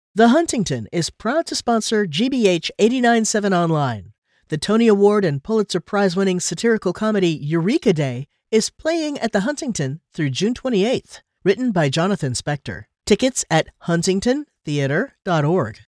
The Huntington is proud to sponsor GBH 89.7 Online. The Tony Award and Pulitzer Prize-winning satirical comedy Eureka Day is playing at the Huntington through June 28th. Written by Jonathan Spector. Tickets at huntingtontheater.org.